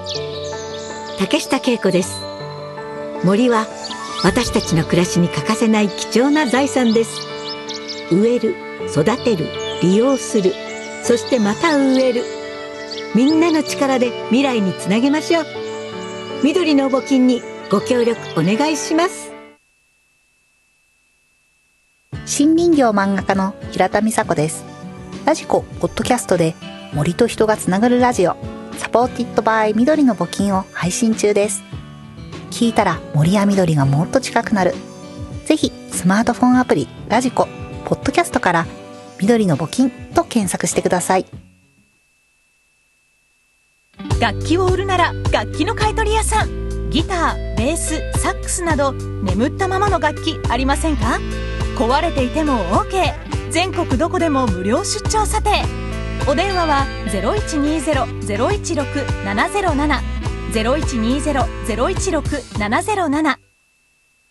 竹下恵子です。森は私たちの暮らしに欠かせない貴重な財産です。植える、育てる、利用する、そしてまた植える。みんなの力で未来につなげましょう。緑の募金にご協力お願いします。 森林業漫画家の平田美佐子です。ラジコポッドキャストで森と人がつながるラジオ、サポーティッドバイ緑の募金を配信中です。聞いたら森や緑がもっと近くなる。ぜひスマートフォンアプリラジコポッドキャストから緑の募金と検索してください。 楽器を売るなら楽器の買取屋さん。ギター、ベース、サックスなど眠ったままの楽器ありませんか？壊れていても OK。 全国どこでも無料出張査定。お電話は 0120-016-707 0120-016-707